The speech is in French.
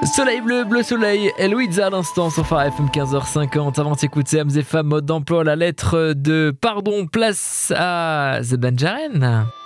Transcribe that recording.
Soleil bleu, bleu soleil, Eloïza à l'instant sur Phare FM 15h50. Avant d'écouter Hommes et femmes mode d'emploi, la lettre de pardon, place à The Benjaren.